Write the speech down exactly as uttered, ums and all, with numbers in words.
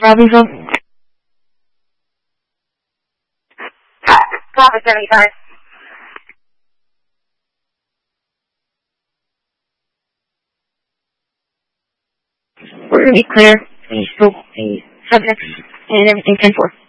Robinson. Copy seventy-five. We're going to be clear. Any scope, any subjects, and everything ten four.